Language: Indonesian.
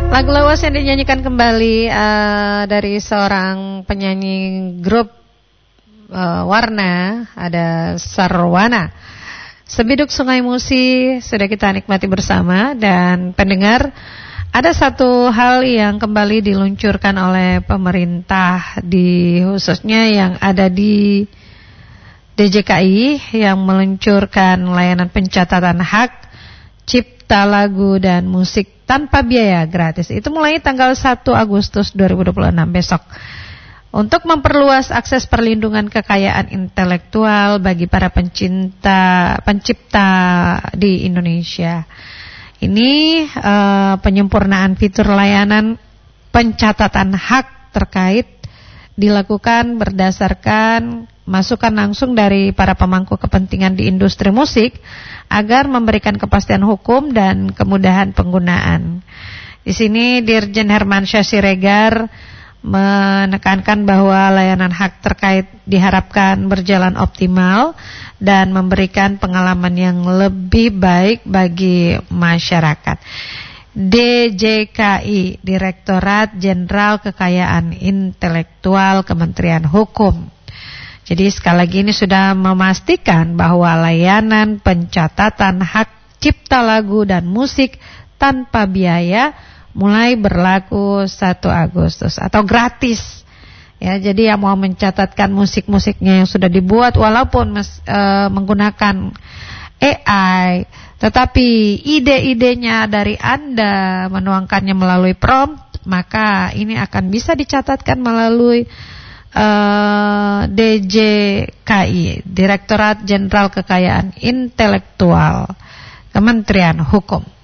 Lagu lawas yang dinyanyikan kembali dari seorang penyanyi grup Warna, ada Sarwana. Sebiduk Sungai Musi sudah kita nikmati bersama. Dan pendengar, ada satu hal yang kembali diluncurkan oleh pemerintah, khususnya yang ada di DJKI, yang meluncurkan layanan pencatatan hak cipta lagu dan musik tanpa biaya, gratis. Itu mulai tanggal 1 Agustus 2026 besok. Untuk memperluas akses perlindungan kekayaan intelektual bagi para pencipta di Indonesia. Ini penyempurnaan fitur layanan pencatatan hak terkait dilakukan berdasarkan masukan langsung dari para pemangku kepentingan di industri musik agar memberikan kepastian hukum dan kemudahan penggunaan. Di sini Dirjen Hermansyah Siregar menekankan bahwa layanan hak terkait diharapkan berjalan optimal dan memberikan pengalaman yang lebih baik bagi masyarakat. DJKI, Direktorat Jenderal Kekayaan Intelektual Kementerian Hukum. Jadi sekali lagi ini sudah memastikan bahwa layanan pencatatan hak cipta lagu dan musik tanpa biaya mulai berlaku 1 Agustus atau gratis. Ya, jadi yang mau mencatatkan musik-musiknya yang sudah dibuat walaupun menggunakan AI, tetapi ide-idenya dari Anda menuangkannya melalui prompt, maka ini akan bisa dicatatkan melalui DJKI, Direktorat Jenderal Kekayaan Intelektual Kementerian Hukum.